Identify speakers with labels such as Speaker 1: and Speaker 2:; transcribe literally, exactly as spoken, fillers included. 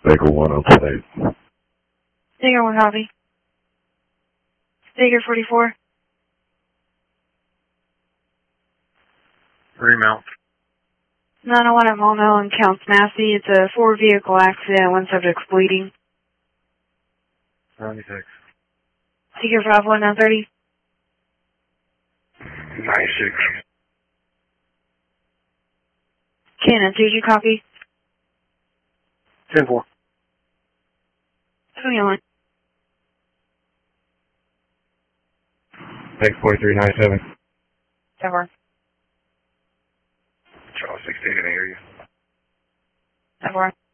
Speaker 1: Baker one upstate.
Speaker 2: Stinger one copy. Stinger forty-four.
Speaker 3: Remount.
Speaker 2: nine oh one at Volno and Counts Massey. It's a four-vehicle accident. One subject's bleeding.
Speaker 3: ninety-six.
Speaker 2: Stinger five one nine thirty.
Speaker 3: ninety-six.
Speaker 2: Cannon two, you copy?
Speaker 3: ten four.
Speaker 2: twenty-one.
Speaker 1: Baker forty-three ninety-seven.
Speaker 2: ten four.
Speaker 3: Charles sixteen in the area.
Speaker 2: ten four.